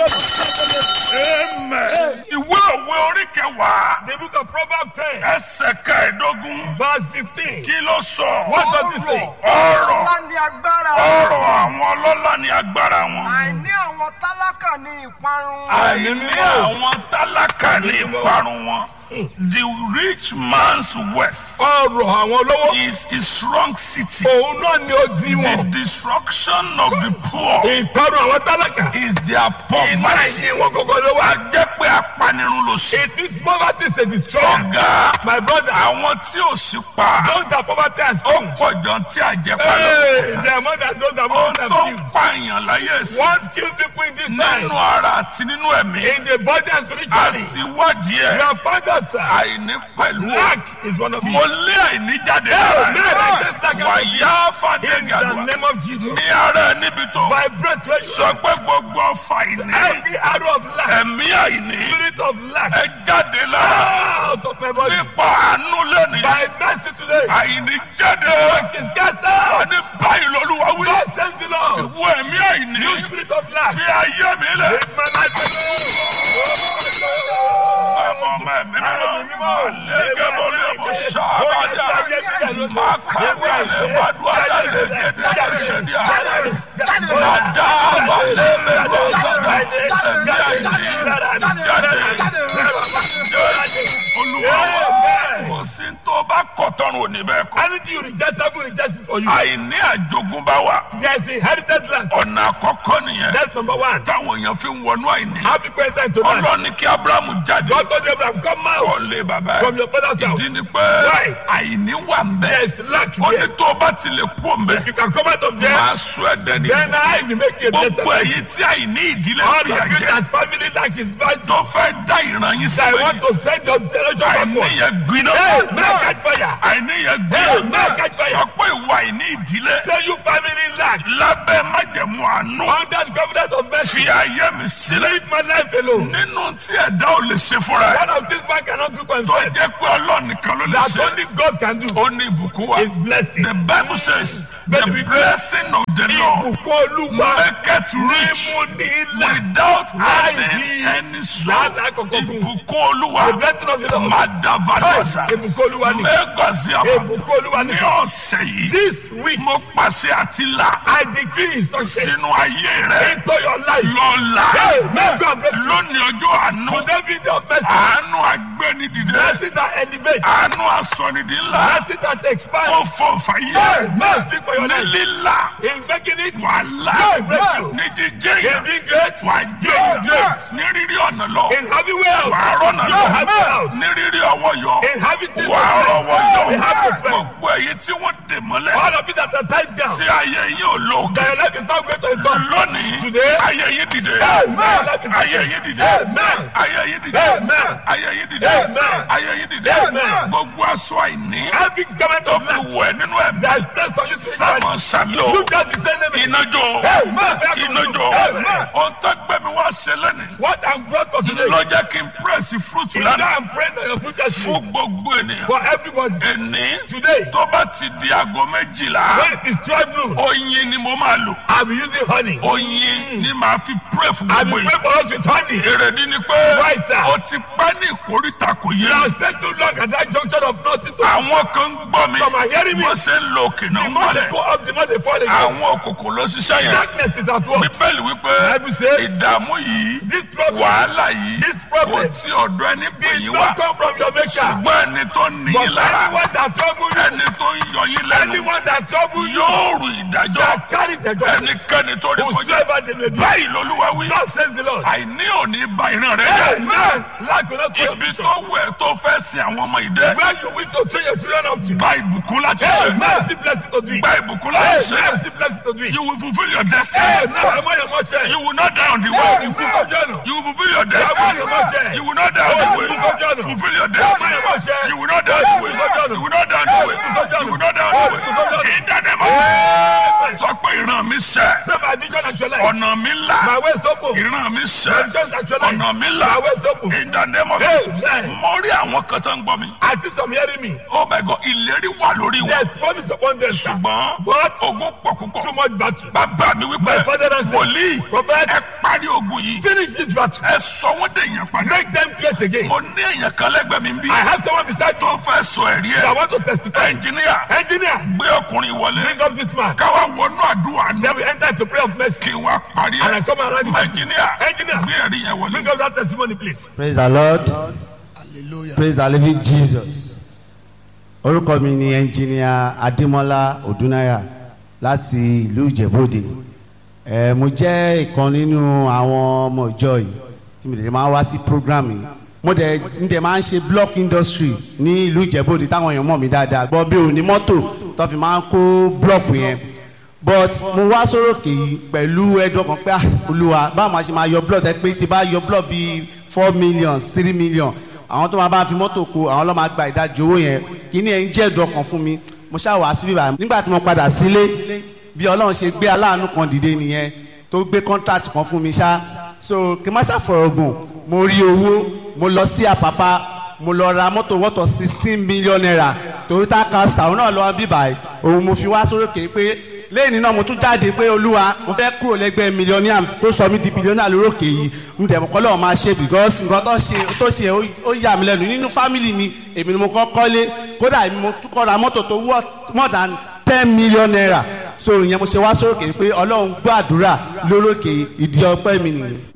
Amen. Ìwé òwe orí kẹwàá. The book of Proverbs 10, Ẹsẹ̀ kẹẹ̀dógún. verse 15. Kí ló sọ? What does it say? Ọ̀rọ̀ Ọlá ni agbára. àwọn ọlọ́lá ni agbára wọn. Àìní àwọn tálákà ni ìparun. Àìní àwọn tálákà ní ìparun wọn. The rich man's wealth Ọrọ̀ àwọn olówó. is his strong city. Òun náà ni ó di The wọn. destruction of the poor Ìparun àwọn tálákà. is their Iná poverty. ìní wọn kọ́kọ́ ló wà. A jẹ́ pé apanirun ló ṣe. It means poverty is a destroyer. Ọ̀gá My brother, àwọn tí ò sí pa those that poverty has ó killed. pọ̀ jọ tí àjẹpá Hey, lọ. the amount that those that Ó want have tó ń killed. pààyàn láyé sí. What kills people in this time? Nínú ara àti nínú ẹ̀mí. In the body and spiritually. Àti wádìí You ẹ̀. have found out, sir. Àìní pẹ̀lú. Lack is one of Mo it. lé àìní jáde Amen. lára. Wàyà In fàdégàdùà. the name of Jesus. Ní ara ẹ̀ níbi tó. By breath, where you Sọ pé gbogbo ọfà àìní. every arrow of lack, Ẹ̀mí àìní. spirit of lack, Ẹ jáde lára. out of my body. Nípa àánú lẹ́nìí. By mercy today, Àìní jáde. is cast out. Ní báyìí lọ́lúwa wí. God says the Lord. Ìwọ ẹ̀mí àìní. You spirit of lack, Fi ayé mi lẹ̀. make my life Ọmọ mẹ́mí mímọ́. Àlẹ́gẹ́bọ̀lẹ́ ọmọ ṣáàbàdà. Máa kàwé lè má dùn àdàlẹ́ gẹ́gẹ́ ṣẹ́ni àárẹ̀. Màdá àbálẹ́ mẹ́lú ọ̀sán. Ẹ̀mí àìní. Jáde. Olúwa wa. Kò sí tó bá kọ̀tọ́rùn òní bẹ́ẹ̀ kọ́. anything you reject, heaven rejects it for you. Àìní àjogúnbá wa. There is inherited land. Ọ̀nà àkọ́kọ́ nìyẹn. That's number one. Táwọn èèyàn fi ń wọnú àìní. Happy birthday to man. Ọlọ́ni kí Ábúráhámù jáde. God told Abraham, come out Ọ̀lẹ́ bàbá from ẹ̀. your father's house. Ìdí ni pé Why? àìní wà ń bẹ̀. There is lack Ó ní there. tó o bá ti lè kú òǹbẹ̀. You can come out of there. Máa sọ ẹ̀dẹ̀ ní. Then I will make you a blessed Gbogbo man. èyí tí àìní ìdílé All fi of you àjẹ́. that family lack is bad. Tó fẹ́ dá ìran yín I sílẹ̀. want to send your generation Àìní backward. yẹn gbiná. Hey, man, catch fire. Àìní yẹn Hey, gbiná. man, catch fire. Sọ pé ìwà àìní ìdílé. Say you family lack. Lábẹ́ májẹ̀mú àánú. Under the covenant of mercy. Fi ayé mi sílẹ̀. Leave my life alone. Nínú tí ẹ̀dá ò lè ṣe fúnra ẹ̀. One of these man cannot do for Tó himself. jẹ́ pé Ọlọ́run nìkan ló lè That ṣe. only God can do. Ó ní ìbùkún wa. Is blessing. The Bible says the Bẹ́ẹ̀ni wípé blessing of the Lord ìbùkún Olúwa maketh rich mímú ní ilẹ̀. without having Láìní any sorrow. láti àkọ́kọ́ gùn. Ìbùkún Olúwa The blessing of the Lord. Madavalosa Ìbùkún Olúwa ni. Mẹ́gàsíàmà Ìbùkún Olúwa ni. ní ọ̀sẹ̀ yìí. This week, Mo pàṣẹ àti là I decree success sínú ayé rẹ̀ into your life. lọ́la. Hey, may God bless you. Lónìí ọjọ́ àánú. Today be your best. Àánú agbẹ́nidìde. Mercy that elevates. Àánú asọ̀nìdí ńlá. Mercy that expands. Kó fọ fàyè. Hey, may speak for your Ní life. lílà. In making it, Wàhálà. Hey, breakthrough. Ní jíjẹ́ in yẹn. being great, Wà á jẹ́ yẹn. Great. Ní rírí ọ̀nà lọ. in having wealth, Wà á rọ̀nà you lọ. have wealth. Ní rírí ọwọ́ yọ. In having this Wà á rọwọ́ yọ. we have respect. Gbogbo èyí tí wọ́n dè mọ́lẹ̀. All of you that are tied down, Tí ayé yín ò lóògì. that your life is not great to the top. Lónìí. Today, Ayé yín dìde. Amen. Ayé yín dìde. Amen. Ayé yín dìde. Amen. Ayé yín dìde. Amen. Ayé yín dìde. Amen. Gbogbo aṣọ àìní. Every government Tó of fi lack wẹ̀ nínú ẹ̀mí. that is placed on you spiritually, Sámọ̀ sàmì o. you just the same name. Iná jó. Amen. Iná jó. Amen. Ohun tó gbẹ̀mí wá ṣe lẹ́nu. What I'm brought for today, Ló jẹ́ kí n pírẹ́sì fúrúùtù is that lánàá. I'm praying that your future is Fún gbogbo ènìyàn. for everybody. Èní. Today, Tó bá ti di aago méjìlá. when it is 12 noon, Oyin ni mo máa lò. I'll be using honey. Oyin ni màá fi pírẹ́ fún I'll gbogbo be yìí. praying for us with honey. Èrèdí ni pé Why, sir? o ti pẹ́ ní ìkórìtà kò yé You mi. have stayed too long at that junction of nothing to Àwọn kan ń gbọ́ mi. Some are hearing me. Wọ́n ṣe ń lo òkè náà The more they mọ́lẹ̀. go up, the more they fall again. Àwọn òkùnkùn ló ṣiṣẹ́ yẹn. Darkness is at work. Bíbélì wípé Bible says, ìdààmú yìí, this problem wàhálà yìí, This problem kò tí ọ̀dọ̀ ẹni pè did yín not wá. come from your maker. Ṣùgbọ́n ẹni tó ní But yín lára, anyone that trouble you, ẹni tó ń yọ yín lẹ́nu, anyone that trouble you, yóò rù ìdájọ́. shall carry the judgment. Ẹnikẹ́ni tó rí kọjá. Whosoever they may be. Báyìí lolúwa wí. God says the Lord. Àìní òní ba ìran rẹ̀ jẹ́. Amen. Lack will not Ibi tó wẹ̀ tó fẹ́ sin àwọn ọmọ ìdẹ́. where you wish to train your children up to. Gba ìbùkún láti ṣe. Amen. See blessing to do it. Gba ìbùkún láti ṣe. Amen. See blessing to do it. You will fulfill your destiny. Amen. Am I your mother? You will not die on the Oh, way. the book of John. You will fulfill your destiny. You will not die on the way. Fulfill your destiny. You will not die on the way. You will not die on the way. You will not die on the way. In the name of Jesus. Sọ pé ìran mi ṣẹ. Say my vision actualized. Ọ̀nà mi là. My way is open. Ìran mi My ṣẹ. vision actualized. Ọ̀nà mi là. My way is open. In the name of Jesus. Mo rí àwọn kan tó ń gbọ́ mi. I think some hearing me. Oh my God, ìlérí wà lórí wọn. There's promise upon them. sir. Ṣùgbọ́n But ogun pọ̀ púpọ̀. too much battle. Bàbá mi wípé My father and wòlíì prophet, ẹ parí ogun yìí. Finish this battle. ẹ sọ wọ́n dé èèyàn padà. Make them great again. mo ní èèyàn kan lẹ́gbẹ̀ẹ́ mi bí. I have someone beside tó you fẹ́ sọ ẹ̀rí that I ẹ̀. want to testify. ẹnjìníà Engineer, gbé ọkùnrin wọlé. bring up this man. káwá wọnú àdúrà ní. Then we enter into prayer of mercy. kí wọ́n parí And I ẹ̀. come around you. ẹnjìníà Engineer, gbé ẹ̀rí yẹn wọlé. bring up that testimony, please. Praise the Lord. Praise the living Jesus. Orúkọ mi ni Engineer Adémọ́lá Odúnáyà láti ìlú Ìjẹ̀bú-Òde. Mo jẹ́ ìkan nínú àwọn ọmọ ìjọ yìí tí mo dẹ̀ máa wá sí program yìí. Mo dẹ̀ máa ń ṣe block industry ní ìlú Ìjẹ̀bú-Òde táwọn èèyàn mọ̀ mí dáadáa. Gbọ́ bí o ní mọ́tò tó fi máa ń kó block yẹn. But mo wá sórókè yìí pẹ̀lú ẹ̀dùn ọkàn pé Olúwa báwo máa ṣe máa yọ block ẹ pé tí bá yọ block bíi 4 million 3 million àwọn tó máa bá fi mọ́tò kó àwọn ló máa gba ìdajì owó yẹn kí ni ẹ̀ ń jẹ́ ẹ̀dùn ọkàn fún mi mo ṣáà wá sí bíbá nígbà tí mo padà sílé bí Ọlọ́run ṣe gbé aláàánú kan dìde nìyẹn tó gbé contract kan fún mi ṣá so kí n má ṣàfọ̀rọ̀gùn mo rí owó mo lọ sí Àpápá mo lọ ra mọ́tò wọ́tọ̀ 16 million naira Toyota Castor òun náà lọ́wọ́ bíbá òun mo fi wá sórókè pé lẹ́yìn náà mo tún jáde pé Olúwa mo fẹ́ kúrò lẹ́gbẹ́ mílíọ̀nìà tó sọ mí di bílíọ̀nìà lórókè yìí mo dẹ̀ mọ́ kọ́ lọ́wọ́ máa ṣe because nǹkan tó ṣe ó yà mí lẹ́nu nínú fámìlì mi èmi ni mo kọ́ kọ́lé kódà èmi mo tún kọ́ ra mọ́tò tó worth more than 10 million naira so ìyẹn mo ṣe wá sórókè pé Ọlọ́run gbọ́ àdúrà lórókè ìdí ọpẹ́ mi nìyẹn.